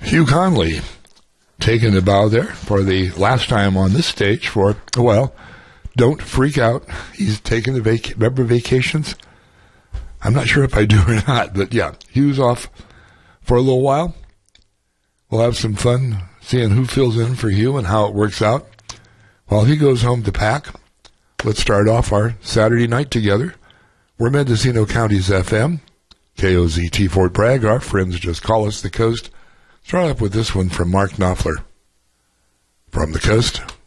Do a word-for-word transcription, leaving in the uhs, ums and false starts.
Hugh Conley taking a bow there for the last time on this stage for, well, don't freak out. He's taking the vac- remember vacations? I'm not sure if I do or not, but yeah, Hugh's off for a little while. We'll have some fun seeing who fills in for Hugh and how it works out. While he goes home to pack, let's start off our Saturday night together. We're Mendocino County's F M, K O Z T Fort Bragg. Our friends just call us the Coast. Start off with this one from Mark Knopfler. From the Coast.